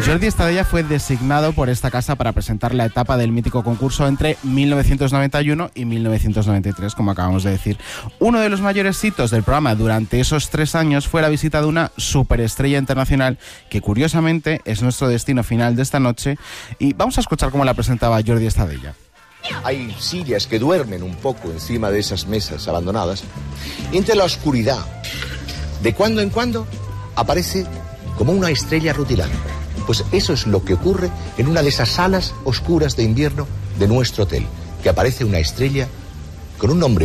Jordi Estadella fue designado por esta casa para presentar la etapa del mítico concurso entre 1991 y 1993, como acabamos de decir. Uno de los mayores hitos del programa durante esos 3 años fue la visita de una superestrella internacional que curiosamente es nuestro destino final de esta noche, y vamos a escuchar cómo la presentaba Jordi Estadella. Hay sillas que duermen un poco encima de esas mesas abandonadas, y entre la oscuridad, de cuando en cuando, aparece como una estrella rutilante. Pues eso es lo que ocurre en una de esas salas oscuras de invierno de nuestro hotel, que aparece una estrella con un nombre